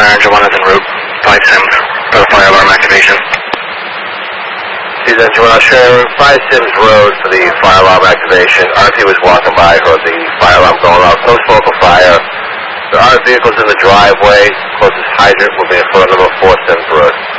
Engine 1 is en route. 5 Sims for the fire alarm activation. Engine 1, I'll share 5 Sims Road for the fire alarm activation. RP was walking by, heard the fire alarm going off. No smoke or fire. There are vehicles in the driveway. Closest hydrant will be in front of number 4 Sims Road.